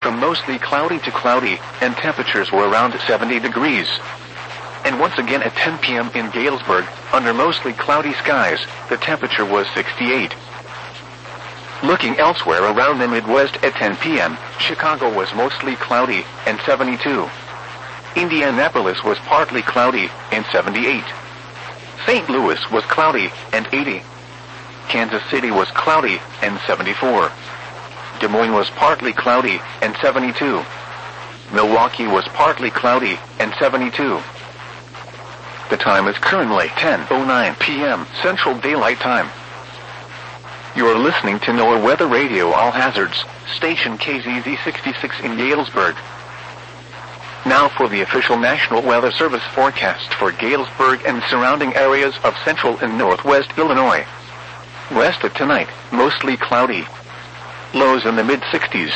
from mostly cloudy to cloudy, and temperatures were around 70 degrees. And once again at 10 p.m. in Galesburg, under mostly cloudy skies, the temperature was 68. Looking elsewhere around the Midwest at 10 p.m., Chicago was mostly cloudy and 72. Indianapolis was partly cloudy and 78. St. Louis was cloudy and 80. Kansas City was cloudy and 74. Des Moines was partly cloudy and 72. Milwaukee was partly cloudy and 72. The time is currently 10:09 p.m. Central Daylight Time. You are listening to NOAA Weather Radio All Hazards, station KZZ 66 in Galesburg. Now for the official National Weather Service forecast for Galesburg and surrounding areas of central and northwest Illinois. West of tonight, mostly cloudy. Lows in the mid-60s.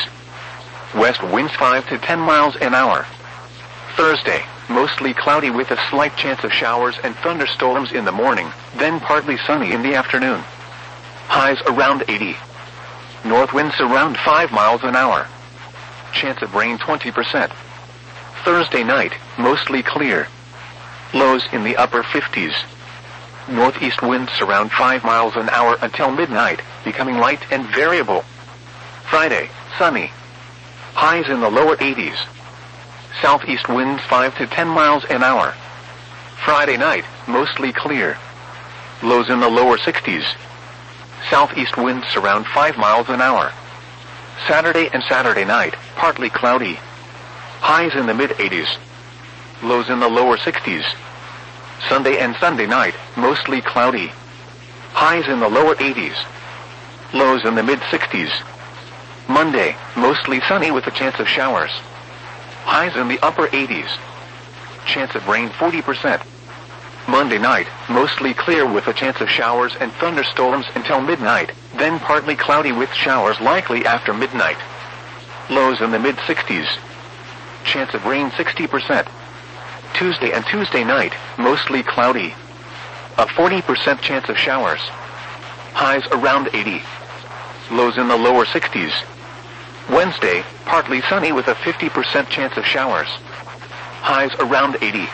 West winds 5 to 10 miles an hour. Thursday, mostly cloudy with a slight chance of showers and thunderstorms in the morning, then partly sunny in the afternoon. Highs around 80. North winds around 5 miles an hour. Chance of rain 20%. Thursday night, mostly clear. Lows in the upper 50s. Northeast winds around 5 miles an hour until midnight, becoming light and variable. Friday, sunny. Highs in the lower 80s. Southeast winds 5 to 10 miles an hour. Friday night, mostly clear. Lows in the lower 60s. Southeast winds around 5 miles an hour. Saturday and Saturday night, partly cloudy. Highs in the mid-80s. Lows in the lower 60s. Sunday and Sunday night, mostly cloudy. Highs in the lower 80s. Lows in the mid-60s. Monday, mostly sunny with a chance of showers. Highs in the upper 80s. Chance of rain 40%. Monday night, mostly clear with a chance of showers and thunderstorms until midnight, then partly cloudy with showers likely after midnight. Lows in the mid-60s. Chance of rain 60%. Tuesday and Tuesday night, mostly cloudy. A 40% chance of showers. Highs around 80. Lows in the lower 60s. Wednesday, partly sunny with a 50% chance of showers. Highs around 80.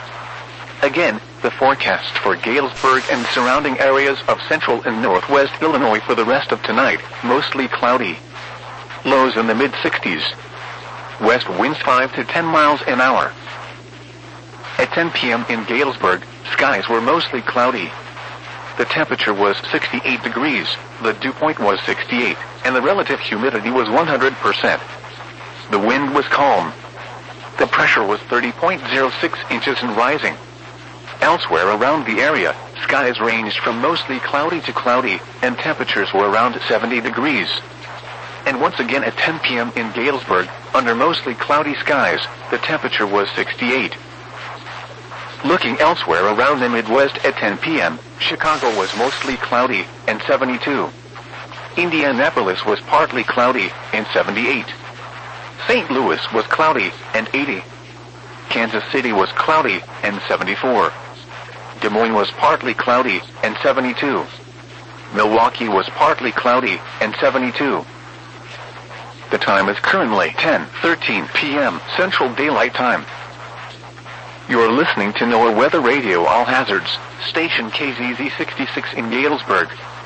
Again, the forecast for Galesburg and surrounding areas of central and northwest Illinois for the rest of tonight, mostly cloudy. Lows in the mid-60s. West winds 5 to 10 miles an hour. At 10 p.m. in Galesburg, skies were mostly cloudy. The temperature was 68 degrees, the dew point was 68, and the relative humidity was 100%. The wind was calm. The pressure was 30.06 inches and rising. Elsewhere around the area, skies ranged from mostly cloudy to cloudy, and temperatures were around 70 degrees. And once again at 10 p.m. in Galesburg, under mostly cloudy skies, the temperature was 68. Looking elsewhere around the Midwest at 10 p.m., Chicago was mostly cloudy and 72. Indianapolis was partly cloudy and 78. St. Louis was cloudy and 80. Kansas City was cloudy and 74. Des Moines was partly cloudy and 72. Milwaukee was partly cloudy and 72. The time is currently 10:13 p.m. Central Daylight Time. You are listening to NOAA Weather Radio All Hazards, station KZZ 66 in Galesburg.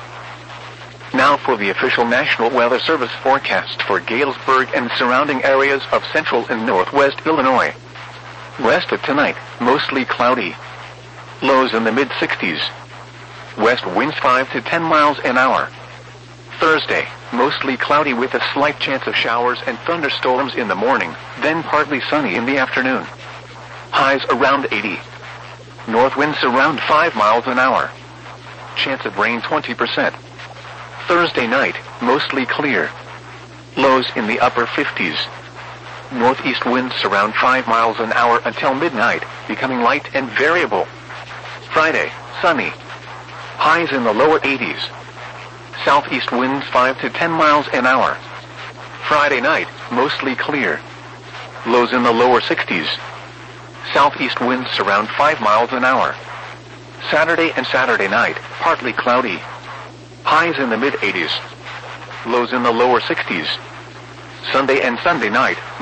Now for the official National Weather Service forecast for Galesburg and surrounding areas of central and northwest Illinois. West of tonight, mostly cloudy. Lows in the mid-60s. West winds 5 to 10 miles an hour. Thursday, mostly cloudy with a slight chance of showers and thunderstorms in the morning, then partly sunny in the afternoon. Highs around 80. North winds around 5 miles an hour. Chance of rain 20%. Thursday night, mostly clear. Lows in the upper 50s. Northeast winds around 5 miles an hour until midnight, becoming light and variable. Friday, sunny. Highs in the lower 80s. Southeast winds 5 to 10 miles an hour. Friday night, mostly clear. Lows in the lower 60s. Southeast winds around 5 miles an hour. Saturday and Saturday night, partly cloudy. Highs in the mid-80s. Lows in the lower 60s. Sunday and Sunday night,